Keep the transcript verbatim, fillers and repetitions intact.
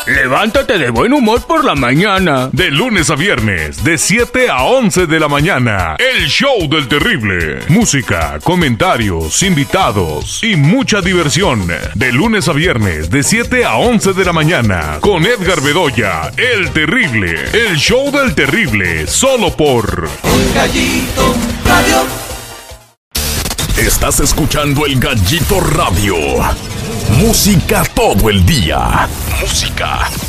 Levántate de buen humor por la mañana. De lunes a viernes, de siete a once de la mañana, el show del terrible. Música, comentarios, invitados y mucha diversión. De lunes a viernes, de siete a once de la mañana, con Edgar Bedoya, el terrible. El show del terrible, solo por El Gallito Radio. Estás escuchando El Gallito Radio. Música todo el día. Música